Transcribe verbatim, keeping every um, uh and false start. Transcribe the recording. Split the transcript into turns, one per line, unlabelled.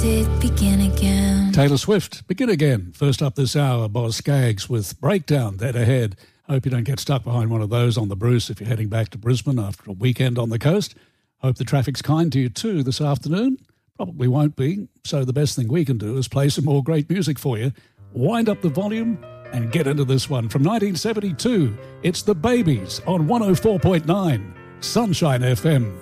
it begin again.
Taylor Swift, Begin Again. First up this hour, Boz Skaggs with Breakdown, dead ahead. Hope you don't get stuck behind one of those on the Bruce if you're heading back to Brisbane after a weekend on the coast. Hope the traffic's kind to you too this afternoon. Probably won't be, so the best thing we can do is play some more great music for you. Wind up the volume and get into this one. From nineteen seventy-two, it's The Babies on one oh four point nine Sunshine F M.